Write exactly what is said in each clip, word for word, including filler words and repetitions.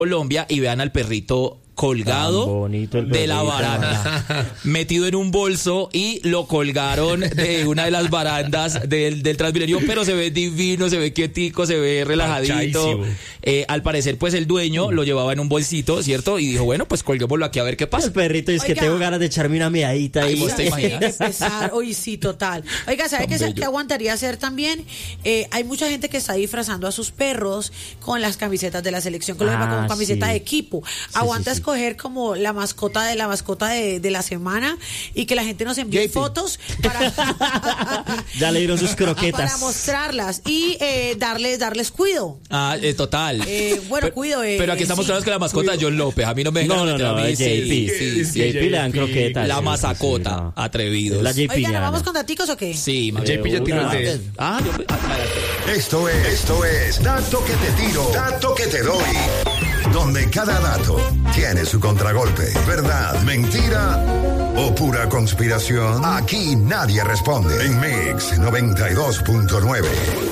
Colombia y vean al perrito colgado de la baranda, metido en un bolso y lo colgaron de una de las barandas del, del Transmilenio, pero se ve divino, se ve quietico, se ve relajadito. Eh, al parecer, pues el dueño lo llevaba en un bolsito, ¿cierto? Y dijo, bueno, pues colguémoslo aquí a ver qué pasa. El perrito es Oiga, que tengo ganas de echarme una meadita ahí. ¿Vos te imaginas? Hoy sí, total. Oiga, ¿sabe qué, qué aguantaría hacer también? Eh, hay mucha gente que está disfrazando a sus perros con las camisetas de la selección Colombia, ah, como camiseta sí. de equipo. Sí, Aguanta sí, sí. escoger como la mascota de la mascota de, de la semana y que la gente nos envíe J P fotos para ya le dieron sus croquetas para mostrarlas y eh, darles darles cuido. Ah, eh, total. Eh, bueno, pero, cuido. Eh, pero aquí estamos sí, hablando que la mascota cuido. de John López. A mí no me No, no, no, a mí, J P. Sí, sí, sí, J P le dan croquetas. La masacota, sí, no. atrevidos. La J P. Oigan, ¿vamos con daticos o qué? Sí, J P ya tiró el de... Ah, yo... Esto es, esto es Dato que te tiro, Dato que te doy. Donde cada dato tiene su contragolpe. ¿Verdad? ¿Mentira? ¿O pura conspiración? Aquí nadie responde. En Mix noventa y dos punto nueve.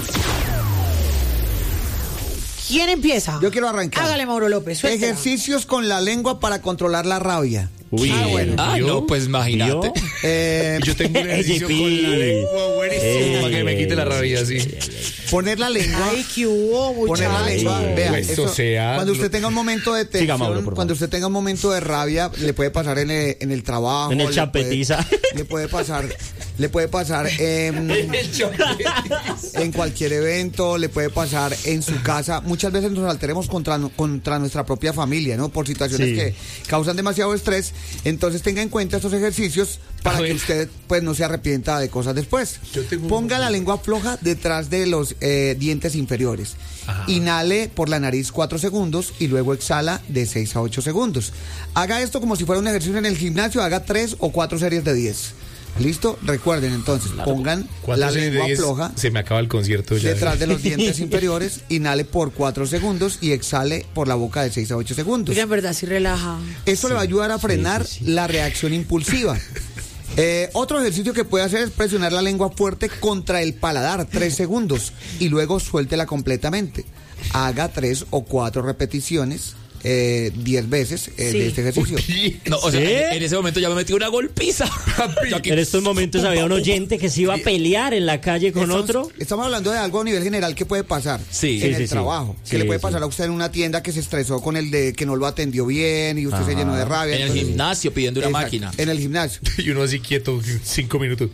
¿Quién empieza? Yo quiero arrancar. Hágale, Mauro López. Suéltela. Ejercicios con la lengua para controlar la rabia. Uy, ah, bueno. Ah, no, pues imagínate. Eh, yo tengo un ejercicio con la lengua buenísimo eh, para que me quite la rabia, sí. Poner la lengua. Ay, ¿qué hubo, muchacho? Poner la lengua. Vea, pues, eso, o sea, cuando usted tenga un momento de tensión, Mauro, cuando usted tenga un momento de rabia, le puede pasar en el, en el trabajo. En el le champetiza. Puede, le puede pasar, le puede pasar en, en cualquier evento, le puede pasar en su casa. Muchas veces nos alteremos contra, contra nuestra propia familia, ¿no? Por situaciones sí. que causan demasiado estrés. Entonces tenga en cuenta estos ejercicios para que usted pues no se arrepienta de cosas después. Ponga la lengua floja detrás de los eh, dientes inferiores. Ajá. Inhale por la nariz cuatro segundos y luego exhala de seis a ocho segundos. Haga esto como si fuera un ejercicio en el gimnasio, haga tres o cuatro series de diez. ¿Listo? Recuerden entonces, pongan la lengua floja. Se me acaba el concierto ya. Detrás de los dientes inferiores, inhale por cuatro segundos y exhale por la boca de seis a ocho segundos. Oiga, en verdad, sí relaja. Esto sí, le va a ayudar a frenar sí, sí, sí. la reacción impulsiva. Eh, otro ejercicio que puede hacer es presionar la lengua fuerte contra el paladar, tres segundos, y luego suéltela completamente. Haga tres o cuatro repeticiones. Eh, diez veces eh, sí. de este ejercicio. No, o sea, ¿Sí? en, en ese momento ya me metí una golpiza. En estos momentos había un oyente que se iba a pelear en la calle con estamos, otro. Estamos hablando de algo a nivel general que puede pasar sí, en sí, el sí, trabajo. sí. Que sí, le puede sí. pasar a usted en una tienda que se estresó con el de que no lo atendió bien y usted Ajá. se llenó de rabia. En entonces, el gimnasio pidiendo una exacto, máquina. En el gimnasio. Y uno así quieto, cinco minutos.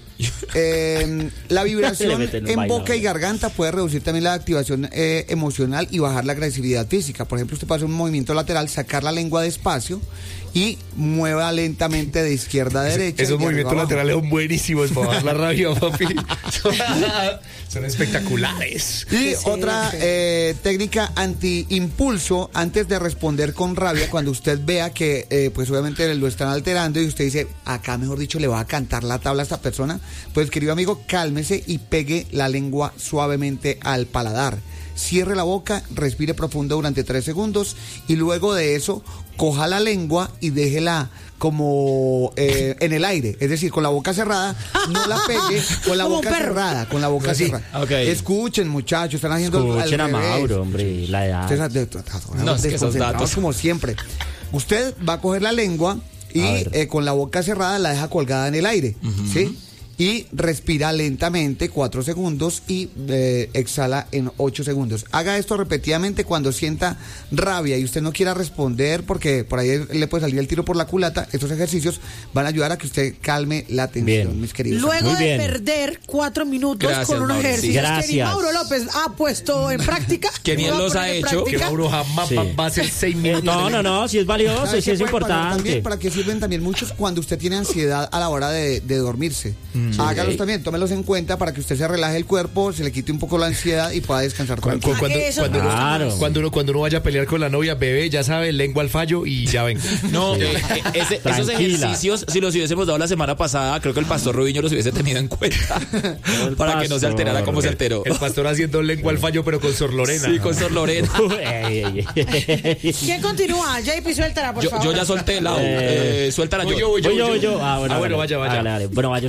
Eh, la vibración en bailado. boca y garganta puede reducir también la activación eh, emocional y bajar la agresividad física. Por ejemplo, usted pasa un movimiento lateral, sacar la lengua despacio y mueva lentamente de izquierda a derecha. Esos movimientos laterales son buenísimos para bajar la rabia, papi. Son, son espectaculares. Y sí, otra sí. Eh, técnica anti-impulso, antes de responder con rabia, cuando usted vea que eh, pues obviamente lo están alterando y usted dice, acá mejor dicho le va a cantar la tabla a esta persona, pues querido amigo, cálmese y pegue la lengua suavemente al paladar. Cierre la boca, respire profundo durante tres segundos y luego de eso coja la lengua y déjela como eh, en el aire, es decir, con la boca cerrada, no la pegue, con la boca cerrada, con la boca Así. cerrada. Okay. Escuchen, muchachos, están haciendo Escuchen al a revés. Mauro, hombre, la edad. Ustedes de, de, de, no, es que esos datos como siempre. Usted va a coger la lengua y eh, con la boca cerrada la deja colgada en el aire, uh-huh. ¿sí? Y respira lentamente cuatro segundos y eh, exhala en ocho segundos. Haga esto repetidamente cuando sienta rabia y usted no quiera responder porque por ahí le puede salir el tiro por la culata. Estos ejercicios van a ayudar a que usted calme la tensión, bien. mis queridos. Luego Muy de bien. perder cuatro minutos Gracias, con unos Mauro, ejercicios sí. Gracias. que ni Mauro López ha puesto en práctica. Que ni él los ha hecho. Que Mauro jamás Sí. va, va a ser seis minutos. No, no, no, si es valioso, ¿Sabe si qué es puede pasar importante. también? ¿Para qué sirven también muchos cuando usted tiene ansiedad a la hora de, de dormirse? Mm. Hágalos Ok. también, tómelos en cuenta para que usted se relaje el cuerpo, se le quite un poco la ansiedad y pueda descansar Cuando, tranquilo. cuando, Eso cuando, uno, claro. cuando, uno, cuando uno vaya a pelear con la novia, bebé, ya sabe, lengua al fallo y ya vengo. No, eh, eh, ese- esos Tranquila. ejercicios, si los hubiésemos dado la semana pasada, creo que el pastor Rubiño los hubiese tenido en cuenta para que no se alterara como se alteró. El pastor haciendo lengua al fallo, pero con Sor Lorena. Sí, con Sor Lorena. Ey, ey, ey. ¿Quién continúa? J P, suéltala, por Yo, favor. yo ya solté la. Eh, suéltala Voy yo. yo, voy yo, Voy yo, voy voy yo. Ah, bueno, Ah, bueno, bueno. vaya, vaya. Dale, dale. Bueno, vaya usted. Primero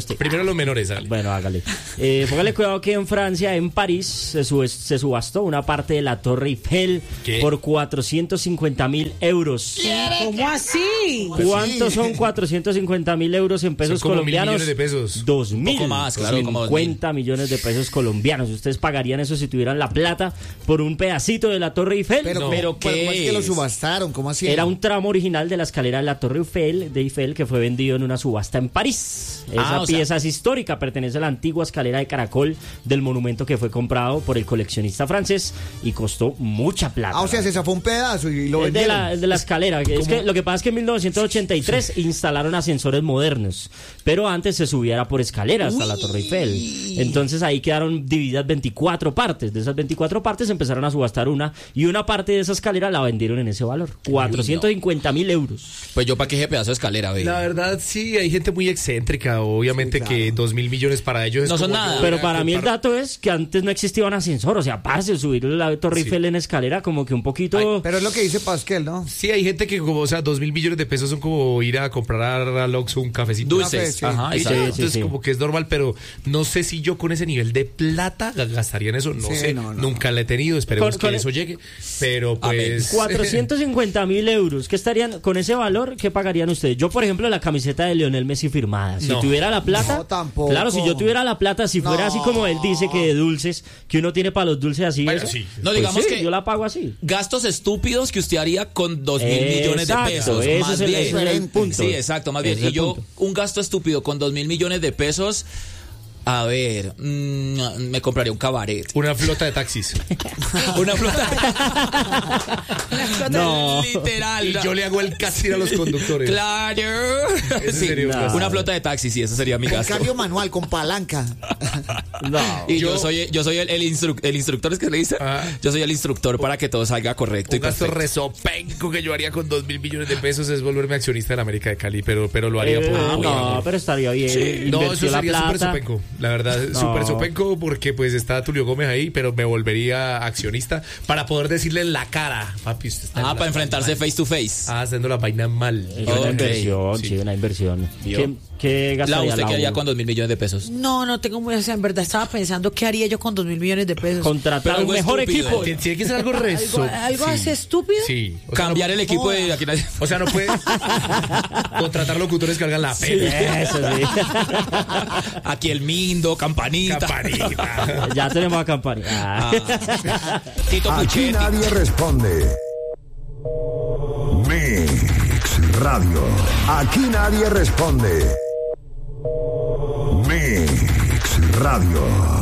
los menores, dale. Bueno, hágale. Eh, póngale cuidado que en Francia, en París, se, sub- se subastó una parte de la Torre Eiffel ¿Qué? por cuatrocientos cincuenta mil euros. ¿Cómo así? ¿Cuántos son cuatrocientos cincuenta mil euros en pesos Son como mil colombianos? millones de pesos. Dos mil. Poco más, claro, como dos cincuenta millones de pesos colombianos. ¿Ustedes pagarían eso si tuvieran la plata por un pedacito de la Torre Eiffel? Pero, No. pero ¿qué ¿cómo es que lo es? subastaron? ¿Cómo así? Era un tramo original de la escalera de la Torre Eiffel, de Eiffel que fue vendido en una subasta en París. Esa Ah, o sea- pieza es histórica, pertenece a la antigua escalera de caracol del monumento que fue comprado por el coleccionista francés y costó mucha plata. Ah, o sea, se zafó un pedazo y lo Es de vendieron. la, es de la escalera. que Es que lo que pasa es que en mil novecientos ochenta y tres instalaron ascensores modernos, pero antes se subía era por escalera hasta la Torre Eiffel. Entonces ahí quedaron divididas veinticuatro partes. De esas veinticuatro partes empezaron a subastar una y una parte de esa escalera la vendieron en ese valor. cuatrocientos cincuenta mil euros. Pues yo para qué ese pedazo de escalera, ve. La verdad, sí, hay gente muy excéntrica. Obviamente Sí, claro. que dos mil millones para ellos es No son como nada. yo Pero voy a para mí el comprar- dato es que antes no existía un ascensor. O sea, parce, subir la Torre Eiffel en escalera como que un poquito... Pero es lo que dice Pasquel, ¿no? Sí, hay gente que como, o sea, dos mil millones de pesos son como ir a comprar al Oxxo un cafecito. Dulces. Café, sí. Ajá, Y ya, exacto. sí, entonces sí. como que es normal, pero no sé si yo con ese nivel de plata gastaría en eso, no Sí, sé, no, no. nunca la he tenido, esperemos Con- que con- eso llegue, pero Amén. pues... cuatrocientos cincuenta mil euros. ¿Qué estarían con ese valor? ¿Qué pagarían ustedes? Yo, por ejemplo, la camiseta de Lionel Messi firmada. Si No. tuviera la plata. No, tampoco. Claro, si yo tuviera la plata, si fuera No. así como él dice que de dulces, que uno tiene para los dulces así. Bueno, eso, sí. No, pues digamos sí, que- yo la pago así. Gastos estúpidos que usted haría con dos mil Exacto, millones de pesos. ese Más es el- bien. ese es el punto. Sí, exacto, más Ese bien. es Y el yo, punto. un gasto estúpido con dos mil millones de pesos. A ver, mm, me compraría un cabaret. Una flota de taxis. Una flota. No. Literal. Y yo le hago el casting a los conductores. Claro. Ese Sí, sería un No. gasto. una flota de taxi, sí, ese sería mi Con gasto. cambio manual, con palanca. No. Y yo, Yo- soy, yo soy el, el, instru- el instructor, ¿es que le dice? Ah. Yo soy el instructor para que todo salga correcto y Un gasto perfecto. resopenco que yo haría con dos mil millones de pesos es volverme accionista de la América de Cali, pero, pero lo haría Eh, por... no, pero estaría bien. No, Invirtió eso la sería súper plata. sopenco, la verdad, No. súper sopenco porque pues está Tulio Gómez ahí, pero me volvería accionista para poder decirle en la cara, papi, usted está en Ah, la- para enfrentarse face to face. Ah, haciendo la vaina mal. Es una Ok. inversión, Sí. sí, una inversión. Vio. ¿Qué, qué La, gastaría ¿usted la qué haría U? con dos mil millones de pesos? No, no tengo muy... O sea, en verdad estaba pensando qué haría yo con dos mil millones de pesos. Contratar Pero un algo mejor estúpido. equipo. Tiene tiene que ser algo ¿Algo, reso. algo sí. así estúpido? Sí. O sea, Cambiar no- el equipo de aquí nadie- O sea, no puede contratar locutores que hagan la Sí, pena. eso sí. Aquí el Mindo, Campanita. Campanita. Ya tenemos a campaña. Ah. Ah. Tito Aquí Puchetti. nadie responde. Mix Radio. Aquí nadie responde. Mix Radio.